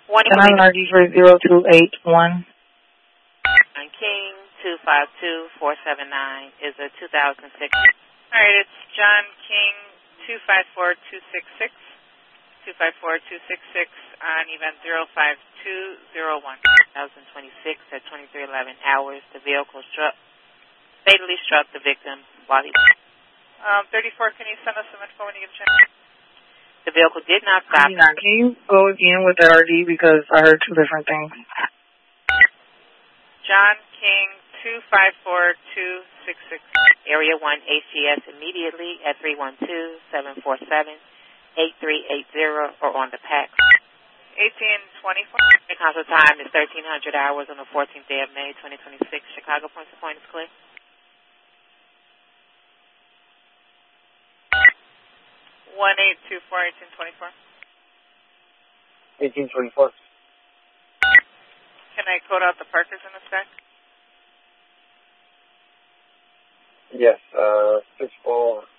Can I have an RD for 0281? And King 252479 is a 2006. All right, it's John King 254266, 254266 on event 05201. 2026 at 2311 hours. The vehicle fatally struck the victim while he 34, can you send us some info when you get a chance? The vehicle did not stop. Can you go again with that RD because I heard two different things? John King 254266. Area 1 HGS immediately at 312-747-8380 or on the PAX. 1824. The console time is 1300 hours on the 14th day of May 2026. Chicago points to point is clear. 1824. 1824. Can I code out the Parkers in this guy? Yes, 64.